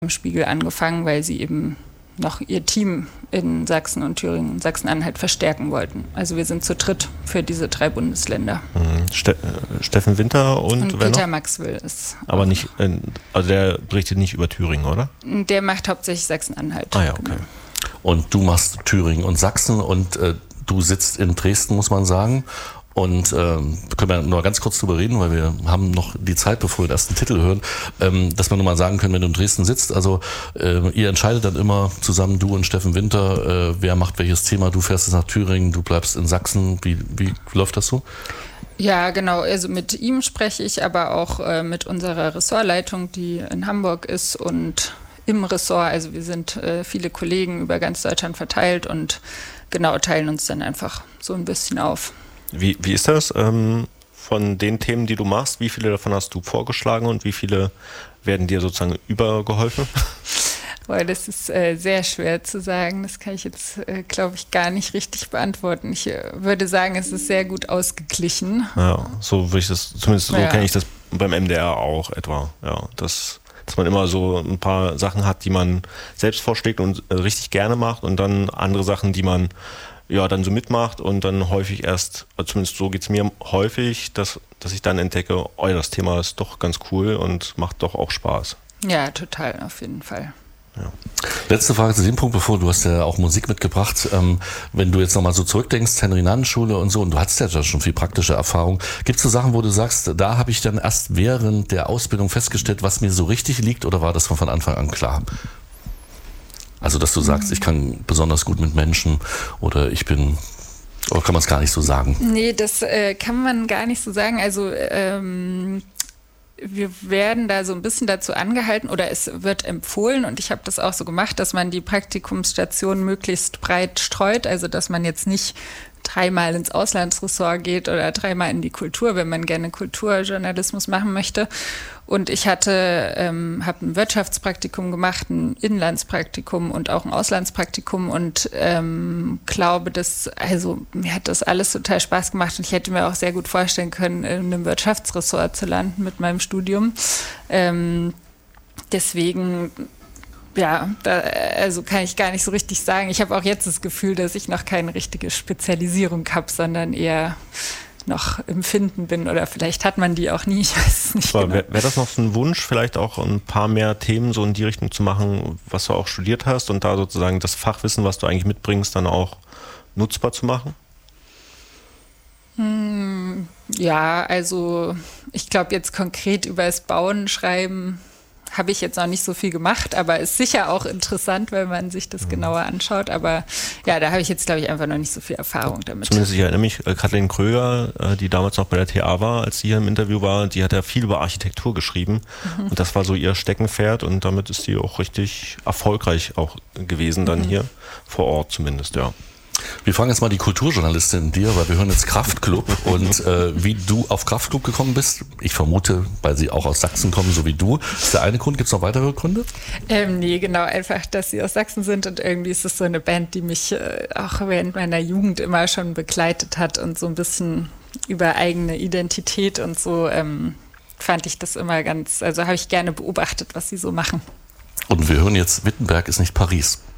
im Spiegel angefangen, weil sie eben noch ihr Team in Sachsen und Thüringen und Sachsen-Anhalt verstärken wollten. Also wir sind zu dritt für diese 3 Bundesländer. Steffen Winter und wer Peter noch? Maxwell ist. Aber nicht, also der berichtet nicht über Thüringen, oder? Der macht hauptsächlich Sachsen-Anhalt. Ah ja, okay. Genau. Und du machst Thüringen und Sachsen und du sitzt in Dresden, muss man sagen. Und können wir nur ganz kurz drüber reden, weil wir haben noch die Zeit, bevor wir den ersten Titel hören, dass wir nur mal sagen können, wenn du in Dresden sitzt, also ihr entscheidet dann immer zusammen, du und Steffen Winter, wer macht welches Thema, du fährst jetzt nach Thüringen, du bleibst in Sachsen, wie läuft das so? Ja, genau, also mit ihm spreche ich, aber auch mit unserer Ressortleitung, die in Hamburg ist und im Ressort, also wir sind viele Kollegen über ganz Deutschland verteilt und genau teilen uns dann einfach so ein bisschen auf. Wie ist das von den Themen, die du machst? Wie viele davon hast du vorgeschlagen und wie viele werden dir sozusagen übergeholfen? Boah, das ist sehr schwer zu sagen. Das kann ich jetzt, glaube ich, gar nicht richtig beantworten. Ich würde sagen, es ist sehr gut ausgeglichen. Ja, so würde ich das, zumindest so kenne ich das beim MDR auch etwa. Ja, dass man immer so ein paar Sachen hat, die man selbst vorschlägt und richtig gerne macht und dann andere Sachen, die man dann so mitmacht und dann häufig erst, zumindest so geht es mir häufig, dass ich dann entdecke, das Thema ist doch ganz cool und macht doch auch Spaß. Ja, total, auf jeden Fall. Ja. Letzte Frage zu dem Punkt, bevor du hast ja auch Musik mitgebracht. Wenn du jetzt nochmal so zurückdenkst, Henry-Nannen-Schule und so, und du hattest ja schon viel praktische Erfahrung, gibt es so Sachen, wo du sagst, da habe ich dann erst während der Ausbildung festgestellt, was mir so richtig liegt, oder war das von Anfang an klar? Also, dass du sagst, ich kann besonders gut mit Menschen oder kann man es gar nicht so sagen? Nee, das kann man gar nicht so sagen. Also, wir werden da so ein bisschen dazu angehalten oder es wird empfohlen und ich habe das auch so gemacht, dass man die Praktikumsstationen möglichst breit streut, also dass man jetzt nicht 3-mal ins Auslandsressort geht oder 3-mal in die Kultur, wenn man gerne Kulturjournalismus machen möchte. Und ich habe ein Wirtschaftspraktikum gemacht, ein Inlandspraktikum und auch ein Auslandspraktikum und glaube, mir hat das alles total Spaß gemacht und ich hätte mir auch sehr gut vorstellen können, in einem Wirtschaftsressort zu landen mit meinem Studium. Deswegen also kann ich gar nicht so richtig sagen. Ich habe auch jetzt das Gefühl, dass ich noch keine richtige Spezialisierung habe, sondern eher noch im Finden bin oder vielleicht hat man die auch nie, ich weiß es nicht genau. Wäre das noch so ein Wunsch, vielleicht auch ein paar mehr Themen so in die Richtung zu machen, was du auch studiert hast und da sozusagen das Fachwissen, was du eigentlich mitbringst, dann auch nutzbar zu machen? Ja, also ich glaube jetzt konkret über das Bauen, Schreiben habe ich jetzt noch nicht so viel gemacht, aber ist sicher auch interessant, wenn man sich das genauer anschaut. Aber ja, da habe ich jetzt, glaube ich, einfach noch nicht so viel Erfahrung damit. Zumindest ich erinnere mich, Kathleen Kröger, die damals noch bei der TA war, als sie hier im Interview war, die hat ja viel über Architektur geschrieben. Und das war so ihr Steckenpferd und damit ist sie auch richtig erfolgreich auch gewesen dann hier, vor Ort zumindest, ja. Wir fragen jetzt mal die Kulturjournalistin in dir, weil wir hören jetzt Kraftklub und wie du auf Kraftklub gekommen bist. Ich vermute, weil sie auch aus Sachsen kommen, so wie du. Ist der eine Grund? Gibt es noch weitere Gründe? Nee, genau, einfach, dass sie aus Sachsen sind und irgendwie ist es so eine Band, die mich auch während meiner Jugend immer schon begleitet hat und so ein bisschen über eigene Identität und so fand ich das immer habe ich gerne beobachtet, was sie so machen. Und wir hören jetzt, Wittenberg ist nicht Paris.